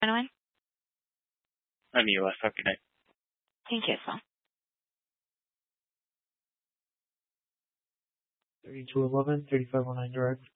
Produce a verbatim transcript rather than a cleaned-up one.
one? 何はさっきね。 Thank you, sir. thirty-two eleven, thirty-five oh nine direct.